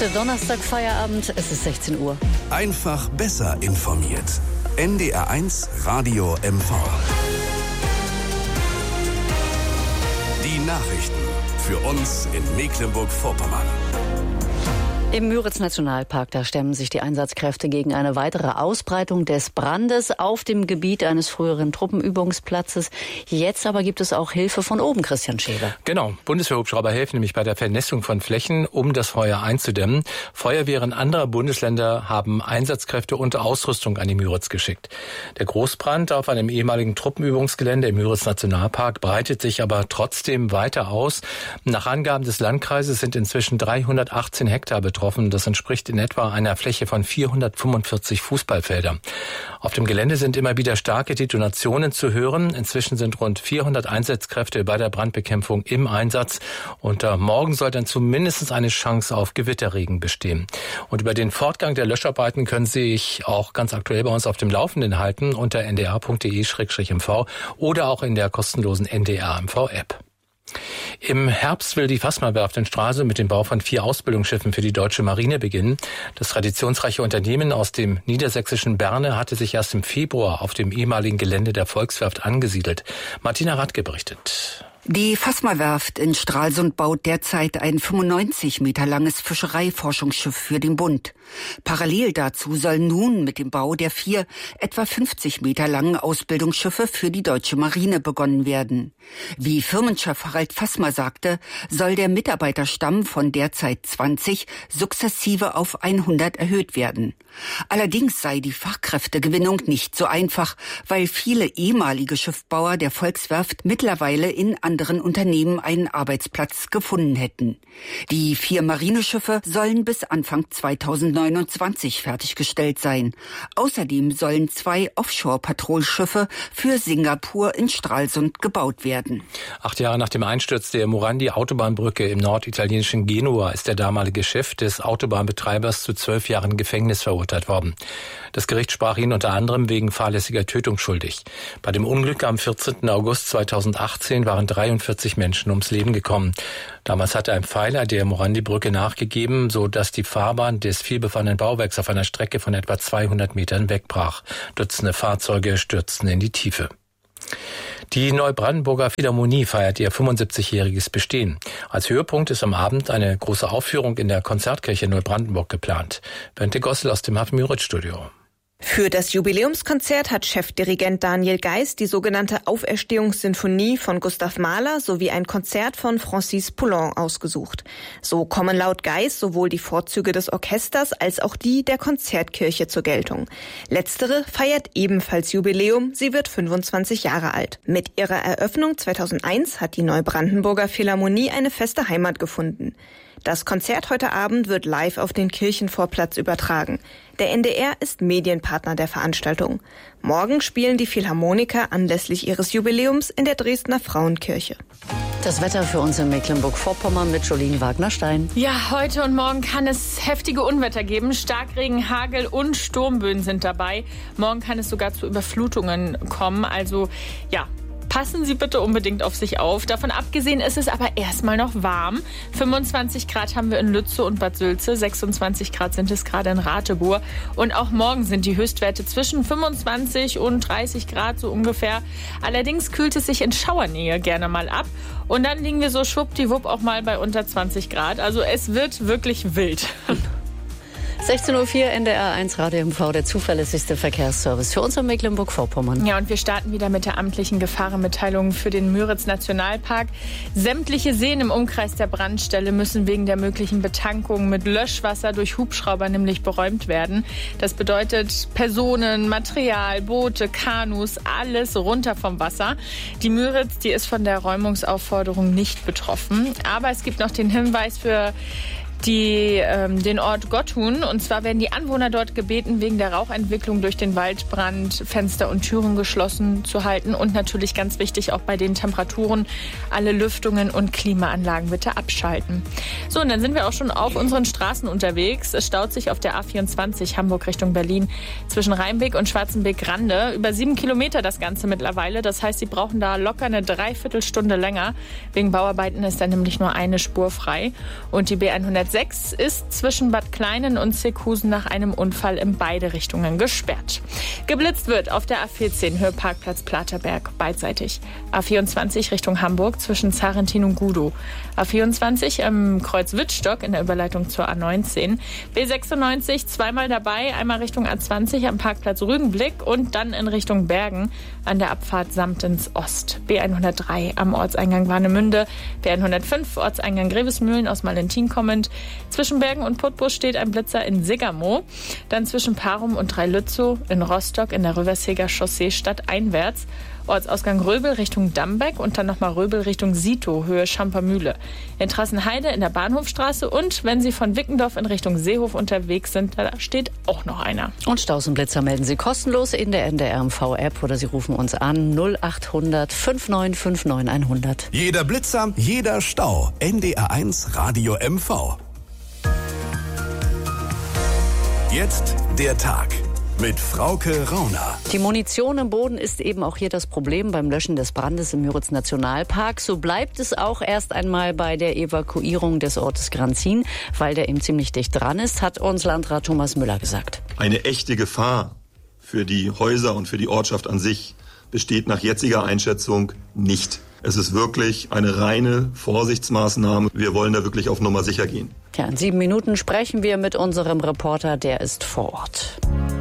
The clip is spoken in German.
ist der Donnerstag-Feierabend, es ist 16 Uhr. Einfach besser informiert. NDR1 Radio MV. Die Nachrichten für uns in Mecklenburg-Vorpommern. Im Müritz-Nationalpark, da stemmen sich die Einsatzkräfte gegen eine weitere Ausbreitung des Brandes auf dem Gebiet eines früheren Truppenübungsplatzes. Jetzt aber gibt es auch Hilfe von oben, Christian Scheele. Genau, Bundeswehrhubschrauber helfen nämlich bei der Vernässung von Flächen, um das Feuer einzudämmen. Feuerwehren anderer Bundesländer haben Einsatzkräfte und Ausrüstung an die Müritz geschickt. Der Großbrand auf einem ehemaligen Truppenübungsgelände im Müritz-Nationalpark breitet sich aber trotzdem weiter aus. Nach Angaben des Landkreises sind inzwischen 318 Hektar betroffen. Das entspricht in etwa einer Fläche von 445 Fußballfeldern. Auf dem Gelände sind immer wieder starke Detonationen zu hören. Inzwischen sind rund 400 Einsatzkräfte bei der Brandbekämpfung im Einsatz. Und morgen soll dann zumindest eine Chance auf Gewitterregen bestehen. Und über den Fortgang der Löscharbeiten können Sie sich auch ganz aktuell bei uns auf dem Laufenden halten unter ndr.de/mv oder auch in der kostenlosen NDR-MV-App. Im Herbst will die Fasma-Werft in Stralsund mit dem Bau von 4 Ausbildungsschiffen für die deutsche Marine beginnen. Das traditionsreiche Unternehmen aus dem niedersächsischen Berne hatte sich erst im Februar auf dem ehemaligen Gelände der Volkswerft angesiedelt. Martina Radke berichtet. Die Fasma-Werft in Stralsund baut derzeit ein 95 Meter langes Fischereiforschungsschiff für den Bund. Parallel dazu soll nun mit dem Bau der 4 etwa 50 Meter langen Ausbildungsschiffe für die deutsche Marine begonnen werden. Wie Firmenchef Harald Fasma sagte, soll der Mitarbeiterstamm von derzeit 20 sukzessive auf 100 erhöht werden. Allerdings sei die Fachkräftegewinnung nicht so einfach, weil viele ehemalige Schiffbauer der Volkswerft mittlerweile in anderen Unternehmen einen Arbeitsplatz gefunden hätten. Die 4 Marineschiffe sollen bis Anfang 2029 fertiggestellt sein. Außerdem sollen 2 Offshore-Patrouilschiffe für Singapur in Stralsund gebaut werden. 8 Jahre nach dem Einsturz der Morandi-Autobahnbrücke im norditalienischen Genua ist der damalige Chef des Autobahnbetreibers zu 12 Jahren Gefängnis verurteilt worden. Das Gericht sprach ihn unter anderem wegen fahrlässiger Tötung schuldig. Bei dem Unglück am 14. August 2018 waren 43 Menschen ums Leben gekommen. Damals hatte ein Pfeiler der Morandi-Brücke nachgegeben, so dass die Fahrbahn des vielbefahrenen Bauwerks auf einer Strecke von etwa 200 Metern wegbrach. Dutzende Fahrzeuge stürzten in die Tiefe. Die Neubrandenburger Philharmonie feiert ihr 75-jähriges Bestehen. Als Höhepunkt ist am Abend eine große Aufführung in der Konzertkirche Neubrandenburg geplant. Bente Gossel aus dem Müritz-Studio. Für das Jubiläumskonzert hat Chefdirigent Daniel Geis die sogenannte Auferstehungssinfonie von Gustav Mahler sowie ein Konzert von Francis Poulenc ausgesucht. So kommen laut Geis sowohl die Vorzüge des Orchesters als auch die der Konzertkirche zur Geltung. Letztere feiert ebenfalls Jubiläum, sie wird 25 Jahre alt. Mit ihrer Eröffnung 2001 hat die Neubrandenburger Philharmonie eine feste Heimat gefunden. Das Konzert heute Abend wird live auf den Kirchenvorplatz übertragen. Der NDR ist Medienpartner der Veranstaltung. Morgen spielen die Philharmoniker anlässlich ihres Jubiläums in der Dresdner Frauenkirche. Das Wetter für uns in Mecklenburg-Vorpommern mit Jolien Wagner-Stein. Ja, heute und morgen kann es heftige Unwetter geben. Starkregen, Hagel und Sturmböen sind dabei. Morgen kann es sogar zu Überflutungen kommen. Also ja, passen Sie bitte unbedingt auf sich auf. Davon abgesehen ist es aber erstmal noch warm. 25 Grad haben wir in Lützow und Bad Sülze, 26 Grad sind es gerade in Ratibor. Und auch morgen sind die Höchstwerte zwischen 25 und 30 Grad so ungefähr. Allerdings kühlt es sich in Schauernähe gerne mal ab. Und dann liegen wir so schwuppdiwupp auch mal bei unter 20 Grad. Also es wird wirklich wild. 16.04 Uhr NDR1 Radio MV, der zuverlässigste Verkehrsservice für uns in Mecklenburg-Vorpommern. Ja, und wir starten wieder mit der amtlichen Gefahrenmitteilung für den Müritz-Nationalpark. Sämtliche Seen im Umkreis der Brandstelle müssen wegen der möglichen Betankung mit Löschwasser durch Hubschrauber nämlich beräumt werden. Das bedeutet Personen, Material, Boote, Kanus, alles runter vom Wasser. Die Müritz, die ist von der Räumungsaufforderung nicht betroffen. Aber es gibt noch den Hinweis für den Ort Gotthun. Und zwar werden die Anwohner dort gebeten, wegen der Rauchentwicklung durch den Waldbrand Fenster und Türen geschlossen zu halten. Und natürlich ganz wichtig, auch bei den Temperaturen alle Lüftungen und Klimaanlagen bitte abschalten. So, und dann sind wir auch schon auf unseren Straßen unterwegs. Es staut sich auf der A24 Hamburg Richtung Berlin zwischen Rheinbeck und Schwarzenbeck-Rande. Über 7 Kilometer das Ganze mittlerweile. Das heißt, Sie brauchen da locker eine Dreiviertelstunde länger. Wegen Bauarbeiten ist da nämlich nur eine Spur frei. Und die B110 A106 ist zwischen Bad Kleinen und Seekhusen nach einem Unfall in beide Richtungen gesperrt. Geblitzt wird auf der A14 Höhe Parkplatz Platerberg beidseitig. A24 Richtung Hamburg zwischen Zarentin und Gudow. A24 am Kreuz Wittstock in der Überleitung zur A19. B96 zweimal dabei, einmal Richtung A20 am Parkplatz Rügenblick und dann in Richtung Bergen an der Abfahrt Samtens Ost. B103 am Ortseingang Warnemünde. B105 Ortseingang Grevesmühlen aus Malentin kommend. Zwischen Bergen und Putbus steht ein Blitzer in Siggermow. Dann zwischen Parum und Dreilützow in Rostock in der Röverseger Chaussee stadteinwärts. Ortsausgang Röbel Richtung Dambeck und dann nochmal Röbel Richtung Sito, Höhe Schampermühle. In Trassenheide in der Bahnhofstraße und wenn Sie von Wickendorf in Richtung Seehof unterwegs sind, da steht auch noch einer. Und Staus und Blitzer melden Sie kostenlos in der NDR-MV-App oder Sie rufen uns an 0800 5959 100. Jeder Blitzer, jeder Stau. NDR1 Radio MV. Jetzt der Tag. Mit Frauke Rauner. Die Munition im Boden ist eben auch hier das Problem beim Löschen des Brandes im Müritz-Nationalpark. So bleibt es auch erst einmal bei der Evakuierung des Ortes Granzin, weil der eben ziemlich dicht dran ist, hat uns Landrat Thomas Müller gesagt. Eine echte Gefahr für die Häuser und für die Ortschaft an sich besteht nach jetziger Einschätzung nicht. Es ist wirklich eine reine Vorsichtsmaßnahme. Wir wollen da wirklich auf Nummer sicher gehen. Ja, in 7 Minuten sprechen wir mit unserem Reporter, der ist vor Ort.